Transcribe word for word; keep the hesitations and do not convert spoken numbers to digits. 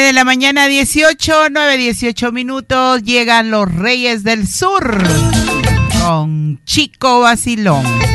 de la mañana, dieciocho, nueve, dieciocho minutos. Llegan los Reyes del Sur con Chico Vacilón.